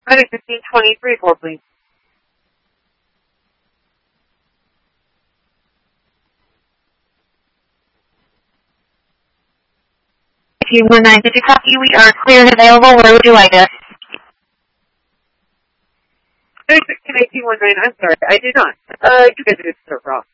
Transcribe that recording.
Credit 1523 for, please. If you 19, did you copy? We are clear and available. Where would you like us? 161819, I'm sorry, I did not. You guys did so wrong.